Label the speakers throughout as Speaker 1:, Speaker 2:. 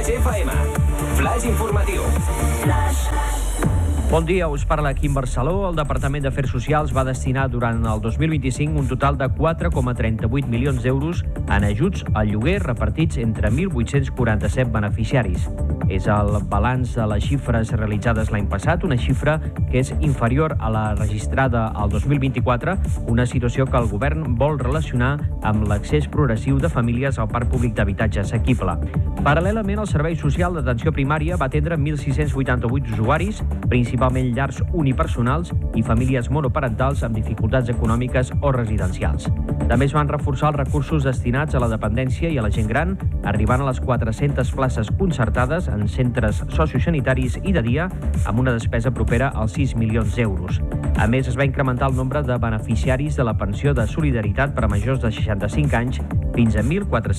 Speaker 1: Flash FM. Flash informatiu.
Speaker 2: Bon dia, us parla Quim Barceló. El Departament d'Afers Socials va destinar durant el 2025 un total de 4,38 milions d'euros en ajuts al lloguer repartits entre 1.847 beneficiaris. És el balanç de les xifres realitzades l'any passat, una xifra que és inferior a la registrada al 2024, una situació que el govern vol relacionar amb l'accés progressiu de famílies al parc públic d'habitatge assequible. Paral·lelament, el Servei Social d'Atenció Primària va atendre 1.688 usuaris, principalment llars unipersonals i famílies monoparentals amb dificultats econòmiques o residencials. També es van reforçar els recursos destinats a la dependència i a la gent gran, arribant a les 400 places concertades en centres sociosanitaris i de dia, amb una despesa propera als 6 milions d'euros. A més, es va incrementar el nombre de beneficiaris de la pensió de solidaritat per a majors de 65 anys fins a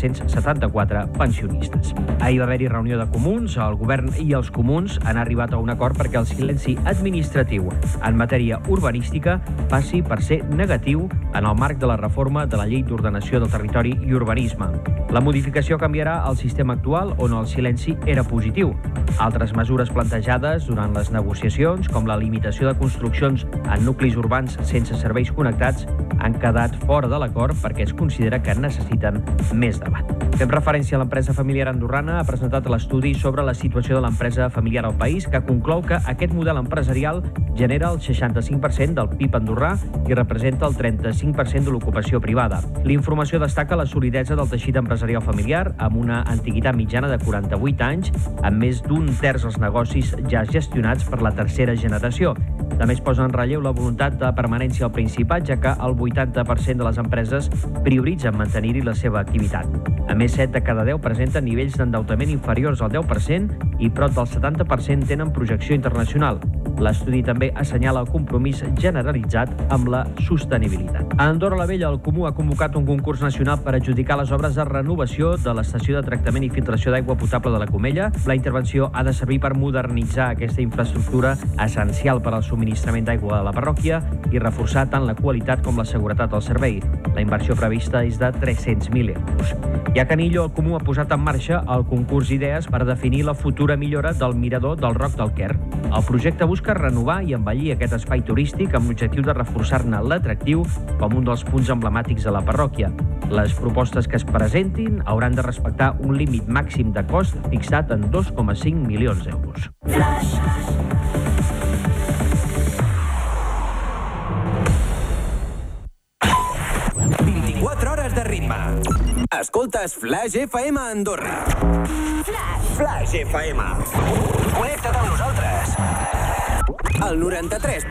Speaker 2: 1.474 pensionistes. Ahir va haver-hi reunió de comuns. El govern i els comuns han arribat a un acord perquè el silenci administratiu en matèria urbanística passi per ser negatiu en el marc de la reforma de la Llei d'Ordenació del Territori i Urbanisme. La modificació canviarà el sistema actual on el silenci era positiu. Altres mesures plantejades durant les negociacions, com la limitació de construccions en nuclis urbans sense serveis connectats, han quedat fora de l'acord perquè es considera que necessiten més debat. Fem referència a l'empresa familiar andorrana, ha presentat l'estudi sobre la situació de l'empresa familiar al país, que conclou que aquest model empresarial genera el 65% del PIB andorrà i representa el 35% de l'ocupació privada. La informació destaca la solidesa del teixit empresarial familiar, amb una antiguitat mitjana de 48 anys, amb més d'un terç dels negocis ja gestionats per la tercera generació. També es posa en relleu la voluntat de permanència al Principat, ja que el 80% de les empreses prioritzen mantenir-hi la seva activitat. A més, 7 de cada 10 presenten nivells d'endeutament inferiors al 10% i prop del 70% tenen projecció internacional. L'estudi també assenyala el compromís generalitzat amb la sostenibilitat. A Andorra la Vella, el Comú ha convocat un concurs nacional per adjudicar les obres de renovació de l'estació de tractament i filtració d'aigua potable de la Comella. La intervenció ha de servir per modernitzar aquesta infraestructura essencial per al subministrament d'aigua a la parròquia i reforçar tant la qualitat com la seguretat del servei. La inversió prevista és de 300.000 euros. I a Canillo, el Comú ha posat en marxa el concurs d'idees per definir la futura millora del mirador del Roc del Quer. El projecte busca renovar i embellir aquest espai turístic amb l'objectiu de reforçar-ne l'atractiu com un dels punts emblemàtics de la parròquia. Les propostes que es presentin hauran de respectar un límit màxim de cost fixat en 2,5 milions d'euros. Flash.
Speaker 1: Escoltes Flash FM a Andorra. Flash FM. Connecta't amb nosaltres. El 93.